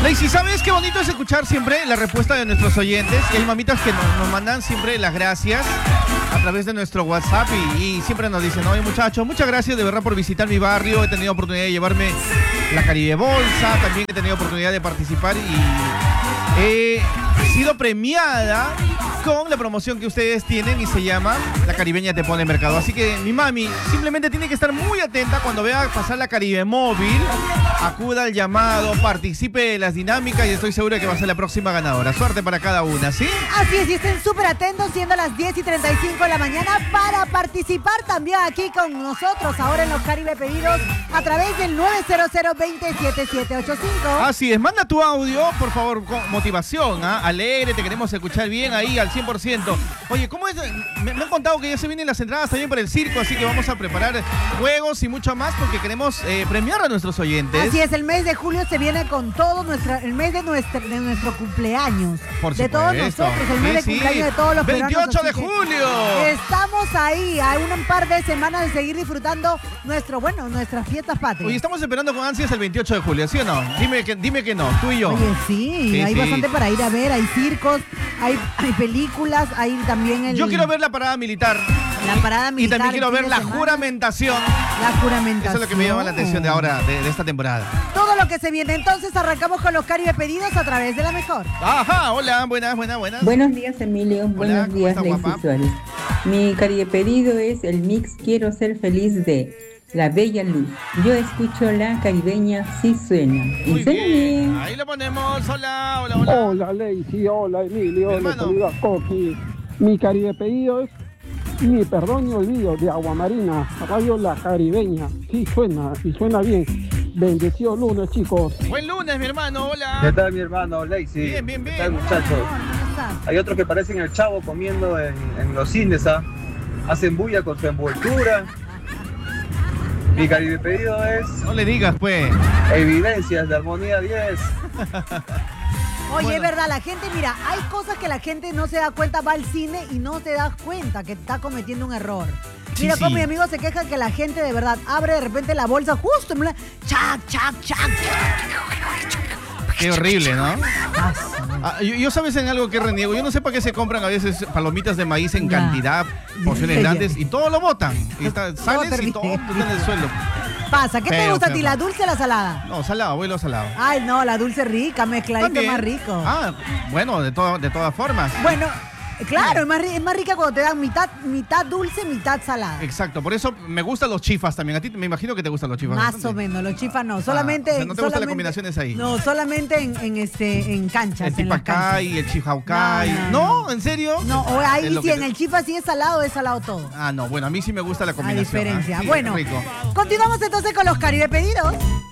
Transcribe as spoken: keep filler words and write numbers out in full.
Lacey, ¿sabes qué bonito es escuchar siempre la respuesta de nuestros oyentes? Y hay mamitas que nos, nos mandan siempre las gracias a través de nuestro WhatsApp y, y siempre nos dicen, oye muchachos, muchas gracias de verdad por visitar mi barrio, he tenido oportunidad de llevarme la Caribe Bolsa, también he tenido oportunidad de participar y he sido premiada con la promoción que ustedes tienen y se llama La Caribeña Te Pone Mercado. Así que mi mami simplemente tiene que estar muy atenta cuando vea pasar la Caribe Móvil, acuda al llamado, participe de las dinámicas y estoy seguro de que va a ser la próxima ganadora. Suerte para cada una, ¿sí? Así es, y estén súper atentos, siendo las diez y treinta y cinco de la mañana, para participar también aquí con nosotros ahora en los Caribe Pedidos a través del nueve cero cero, veinte, setenta y siete ochenta y cinco. Así es, manda tu audio, por favor, con motivación, ¿ah? Alegre, te queremos escuchar bien ahí al cien por ciento. Oye, ¿cómo es? Me, me han contado que ya se vienen las entradas también para el circo, así que vamos a preparar juegos y mucho más porque queremos eh, premiar a nuestros oyentes. Así es, el mes de julio se viene con todo, nuestra, el mes de nuestro, de nuestro cumpleaños. Por de supuesto. todos nosotros, el mes Sí, de sí. cumpleaños de todos los peruanos. veintiocho de así que julio. Estamos ahí, a un par de semanas de seguir disfrutando nuestro, bueno, nuestras fiestas patrias. Oye, estamos esperando con ansias el veintiocho de julio, ¿sí o no? Dime que, dime que no, tú y yo. Oye, sí, Sí, hay sí. bastante para ir a ver, hay circos, hay, hay películas, hay también el... Yo quiero ver la parada militar. La parada militar. Y también quiero el ver fin la de semana. juramentación. La juramentación. Eso es lo que me llama la atención de ahora, de, de esta temporada. Todo lo que se viene. Entonces arrancamos con los Caribe Pedidos a través de la mejor. Ajá, hola, buenas, buenas, buenas. Buenos días, Emilio. Hola, Buenos ¿cómo días, estás, Lacey guapa? Suárez. Mi Caribe pedido es el mix Quiero Ser Feliz de La Bella Luz. Yo escucho la caribeña, sí suena. Y Muy suena bien. bien. Ahí lo ponemos. Hola, hola, hola. Hola Lacey, hola Emilio, Mi les hermano. saluda Coqui. Mi Caribe pedido es Mi Perdón y Olvido de Aguamarina, Radio La Caribeña. Sí suena y suena bien. Bendecido lunes, chicos. Buen lunes, mi hermano. ¿Qué Hola. tal, mi hermano Lacey? Bien, bien, bien. ¿Qué tal, muchachos? ¿Cómo estás? Hay otros que parecen el chavo comiendo en, en los cines, ¿ah? Hacen bulla con su envoltura. Mi Caribe pedido es No le digas, pues. Evidencias de Armonía diez. Oye, Bueno. es verdad, la gente, mira, hay cosas que la gente no se da cuenta, va al cine y no te das cuenta que está cometiendo un error. Sí, Mira sí. cómo mi amigo se queja que la gente de verdad abre de repente la bolsa justo, mira, chac, chac, chac. Qué horrible, ¿no? Ah, Ah, yo, yo sabes en algo que reniego. Yo no sé para qué se compran a veces palomitas de maíz en Ya. cantidad, porciones Ya. grandes y todo lo botan. Y está- sales y termina. todo está en el suelo. Pasa, ¿qué te Feo, gusta a feo, ti, feo. la dulce o la salada? No, salado, abuelo salado. Ay, no, la dulce rica, mezcladito También. más rico. Ah, bueno, de, to- de todas formas. Bueno, claro, es más, ri- es más rica cuando te dan mitad, mitad dulce, mitad salada. Exacto, por eso me gustan los chifas también. A ti me imagino que te gustan los chifas. Más bastante. o menos, los chifas no, solamente... o sea, ¿no te gustan las solamente- combinaciones ahí? No, solamente en, en, este, en canchas, El en las canchas. tipacay, el chifaucay. No, No, no, no. ¿en serio? No, o Es ahí lo sí, que en te- el chifa sí es salado, es salado todo. Ah, no, bueno, a mí sí me gusta la A combinación. diferencia. ¿ah? Sí, Bueno, rico. continuamos entonces con los Caribe Pedidos.